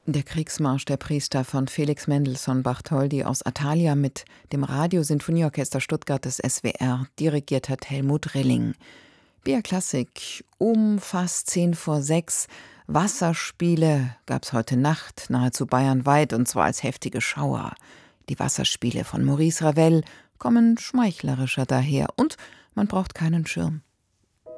Der Kriegsmarsch der Priester von Felix Mendelssohn Bartholdy aus Athalia mit dem Radiosinfonieorchester Stuttgart des SWR, dirigiert hat Helmut Rilling. BR Klassik um fast 5:10. Wasserspiele gab's heute Nacht, nahezu bayernweit, und zwar als heftige Schauer. Die Wasserspiele von Maurice Ravel kommen schmeichlerischer daher und man braucht keinen Schirm.